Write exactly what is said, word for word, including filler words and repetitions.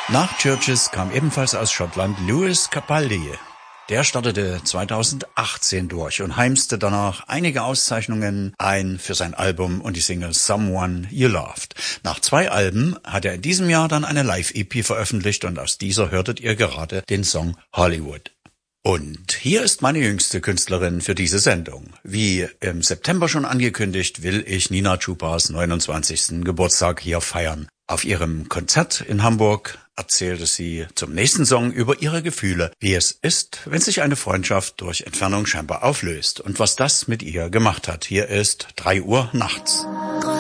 Nach Churches kam ebenfalls aus Schottland Lewis Capaldi. Der startete zweitausendachtzehn durch und heimste danach einige Auszeichnungen ein für sein Album und die Single Someone You Loved. Nach zwei Alben hat er in diesem Jahr dann eine Live-E P veröffentlicht und aus dieser hörtet ihr gerade den Song Hollywood. Und hier ist meine jüngste Künstlerin für diese Sendung. Wie im September schon angekündigt, will ich Nina Chupas neunundzwanzigsten Geburtstag hier feiern. Auf ihrem Konzert in Hamburg erzählte sie zum nächsten Song über ihre Gefühle, wie es ist, wenn sich eine Freundschaft durch Entfernung scheinbar auflöst und was das mit ihr gemacht hat. Hier ist drei Uhr nachts.